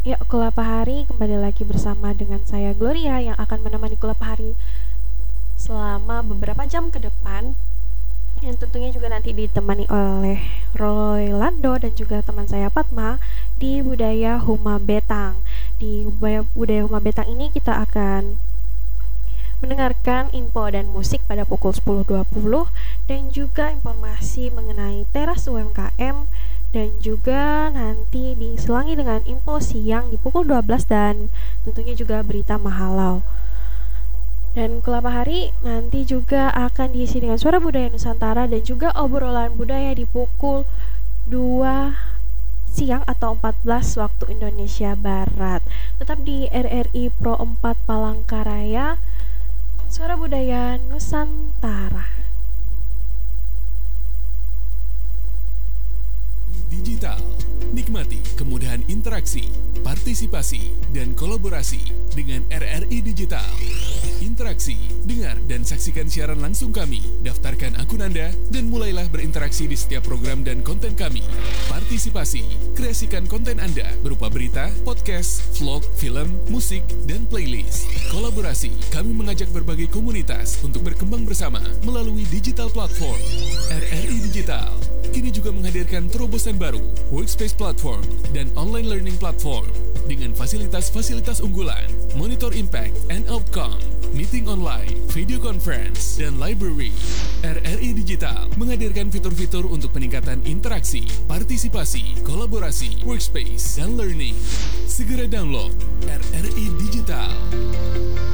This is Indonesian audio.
Ya, Kulapa Hari kembali lagi bersama dengan saya Gloria yang akan menemani Kulapa Hari selama beberapa jam ke depan, yang tentunya juga nanti ditemani oleh Roy Lando dan juga teman saya Fatma di Budaya Huma Betang. Di Budaya Huma Betang ini kita akan mendengarkan info dan musik pada pukul 10.20 dan juga informasi mengenai teras UMKM, dan juga nanti diselangi dengan info siang di pukul 12 dan tentunya juga berita Mahalau. Dan Kelapa Hari nanti juga akan diisi dengan suara budaya Nusantara dan juga obrolan budaya di pukul 2 siang atau 14 waktu Indonesia Barat. Tetap di RRI Pro 4 Palangkaraya, suara budaya Nusantara. Digital. Nikmati kemudahan interaksi, partisipasi, dan kolaborasi dengan RRI Digital. Interaksi, dengar dan saksikan siaran langsung kami. Daftarkan akun Anda dan mulailah berinteraksi di setiap program dan konten kami. Partisipasi, kreasikan konten Anda berupa berita, podcast, vlog, film, musik, dan playlist. Kolaborasi, kami mengajak berbagai komunitas untuk berkembang bersama melalui digital platform. RRI Digital kini juga menghadirkan terobosan baru, workspace platform, dan online learning platform dengan fasilitas-fasilitas unggulan, monitor impact and outcome, meeting online, video conference, dan library. RRI Digital menghadirkan fitur-fitur untuk peningkatan interaksi, partisipasi, kolaborasi, workspace, dan learning. Segera download RRI Digital.